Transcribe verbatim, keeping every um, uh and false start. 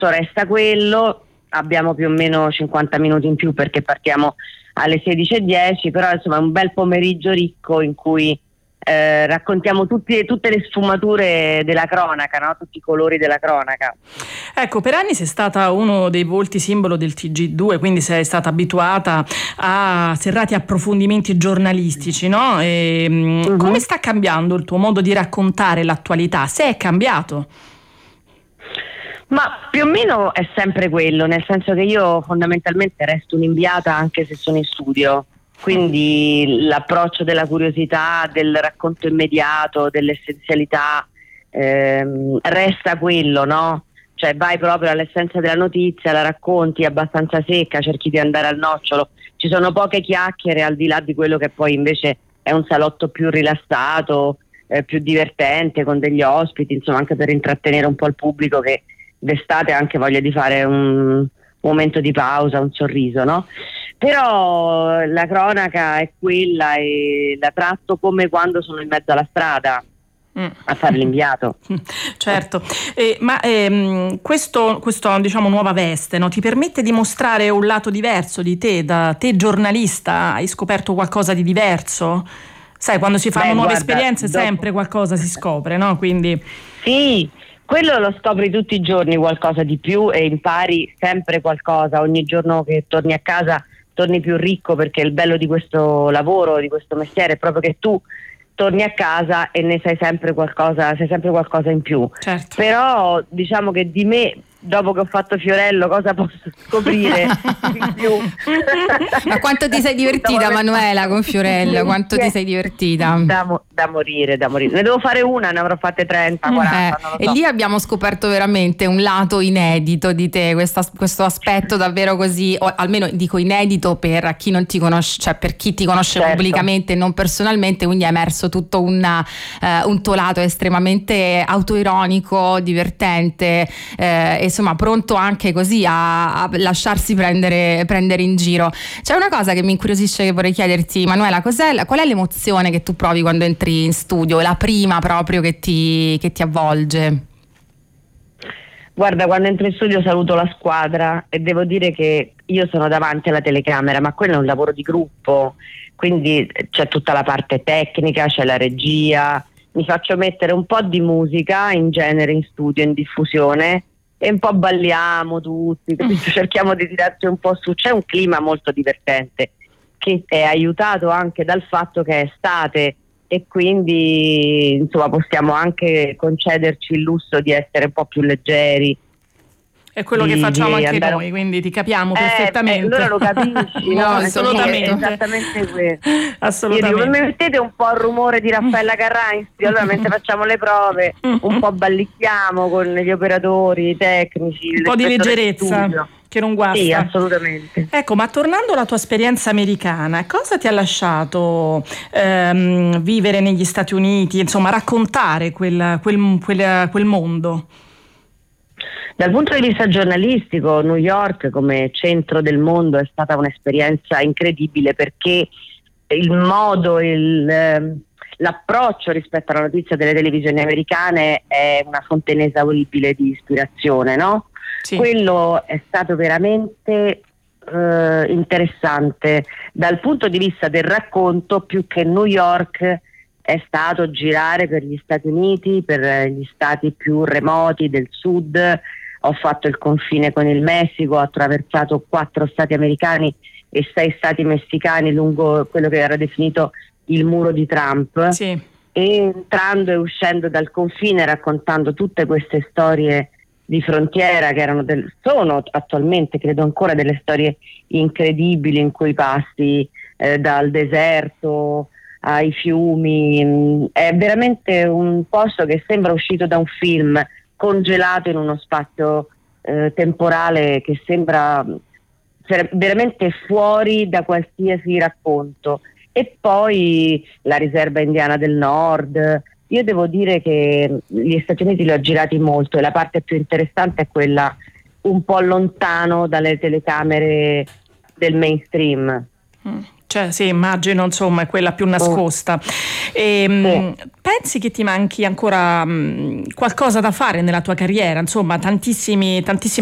tutto resta quello. Abbiamo più o meno cinquanta minuti in più perché partiamo alle sedici e dieci, però insomma è un bel pomeriggio ricco in cui eh, raccontiamo tutti, tutte le sfumature della cronaca, no? Tutti i colori della cronaca. Ecco, per anni sei stata uno dei volti simbolo del T G due, quindi sei stata abituata a serrati approfondimenti giornalistici, no? E, uh-huh. Come sta cambiando il tuo modo di raccontare l'attualità? Se è cambiato? Ma più o meno è sempre quello, nel senso che io fondamentalmente resto un'inviata anche se sono in studio, quindi l'approccio della curiosità, del racconto immediato, dell'essenzialità ehm, resta quello, no? Cioè vai proprio all'essenza della notizia, la racconti abbastanza secca, cerchi di andare al nocciolo, ci sono poche chiacchiere al di là di quello che poi invece è un salotto più rilassato, eh, più divertente, con degli ospiti, insomma anche per intrattenere un po' il pubblico che d'estate ha anche voglia di fare un momento di pausa, un sorriso, no? Però la cronaca è quella e la tratto come quando sono in mezzo alla strada mm. a fare l'inviato. Certo, eh, ma ehm, questo, questo diciamo nuova veste, no, ti permette di mostrare un lato diverso di te, da te giornalista, hai scoperto qualcosa di diverso? Sai, quando si fanno Beh, nuove guarda, esperienze dopo... sempre qualcosa si scopre, no? Quindi sì. Quello lo scopri tutti i giorni qualcosa di più e impari sempre qualcosa, ogni giorno che torni a casa torni più ricco, perché il bello di questo lavoro, di questo mestiere è proprio che tu torni a casa e ne sai sempre qualcosa, sai sempre qualcosa in più. Certo. Però diciamo che di me, dopo che ho fatto Fiorello, cosa posso scoprire di più? Ma quanto ti sei divertita, dopo Manuela, con Fiorello? Quanto ti sei divertita? Da, mo- da morire, da morire. Ne devo fare una, ne avrò fatte trenta, quaranta. Eh, non lo e so. lì abbiamo scoperto veramente un lato inedito di te, questo, questo aspetto davvero così, o almeno dico inedito per chi non ti conosce, cioè per chi ti conosce certo. pubblicamente e non personalmente, quindi è emerso tutto una, uh, un tuo lato estremamente autoironico, divertente, eh, insomma pronto anche così a, a lasciarsi prendere, prendere in giro. C'è una cosa che mi incuriosisce, che vorrei chiederti, Manuela, cos'è, qual è l'emozione che tu provi quando entri in studio, la prima proprio che ti, che ti avvolge? Guarda, quando entro in studio saluto la squadra e devo dire che io sono davanti alla telecamera, ma quello è un lavoro di gruppo, quindi c'è tutta la parte tecnica, c'è la regia, mi faccio mettere un po' di musica in genere in studio, in diffusione, e un po' balliamo tutti, cerchiamo di tirarci un po' su, c'è un clima molto divertente che è aiutato anche dal fatto che è estate e quindi insomma possiamo anche concederci il lusso di essere un po' più leggeri. È quello di, che facciamo anche andare... noi, quindi ti capiamo eh, perfettamente. Eh, allora lo capisci, no? Assolutamente. È esattamente questo. Assolutamente. Io dico, mi mettete un po' il rumore di Raffaella Carraisti, allora mentre facciamo le prove un po' ballicchiamo con gli operatori, i tecnici, un po' di leggerezza che non guasta. Sì, assolutamente. Ecco, ma tornando alla tua esperienza americana, cosa ti ha lasciato ehm, vivere negli Stati Uniti, insomma raccontare quel, quel, quel, quel mondo? Dal punto di vista giornalistico, New York come centro del mondo è stata un'esperienza incredibile, perché il modo, il, l'approccio rispetto alla notizia delle televisioni americane è una fonte inesauribile di ispirazione, no? Sì. Quello è stato veramente eh, interessante dal punto di vista del racconto, più che New York è stato girare per gli Stati Uniti, per gli stati più remoti del sud. Ho fatto il confine con il Messico, ho attraversato quattro stati americani e sei stati messicani lungo quello che era definito il muro di Trump. Sì. E entrando e uscendo dal confine, raccontando tutte queste storie di frontiera che erano del, sono attualmente, credo ancora, delle storie incredibili in cui passi eh, dal deserto ai fiumi. È veramente un posto che sembra uscito da un film, congelato in uno spazio eh, temporale che sembra veramente fuori da qualsiasi racconto. E poi la riserva indiana del nord. Io devo dire che gli Stati Uniti li ho girati molto e la parte più interessante è quella un po' lontano dalle telecamere del mainstream. Mm. Cioè, sì, immagino, insomma, è quella più nascosta. E, sì. Pensi che ti manchi ancora mh, qualcosa da fare nella tua carriera? Insomma, tantissimi, tantissimi